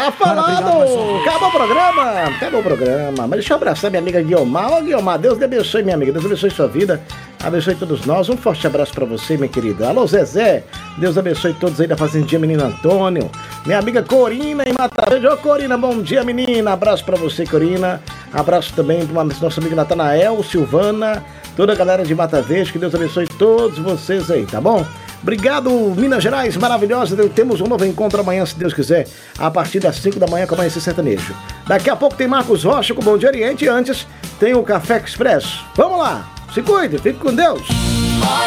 Tá falando! Acabou o programa! Acabou o programa. Mas deixa eu abraçar minha amiga Guiomar. Ô Guiomar, Deus te abençoe, minha amiga. Deus abençoe sua vida. Abençoe todos nós. Um forte abraço pra você, minha querida. Alô, Zezé. Deus abençoe todos aí da Fazendinha Menino Antônio. Minha amiga Corina em Mata Verde. Ô, Corina, bom dia, menina. Abraço pra você, Corina. Abraço também pra nossa amiga Natanael, Silvana, toda a galera de Mata Verde. Que Deus abençoe todos vocês aí, tá bom? Obrigado, Minas Gerais, maravilhosa. Temos um novo encontro amanhã, se Deus quiser, a partir das 5 da manhã com Amanhecer Sertanejo. Daqui a pouco tem Marcos Rocha com Bom Dia Oriente e antes tem o Café Expresso. Vamos lá, se cuide, fique com Deus.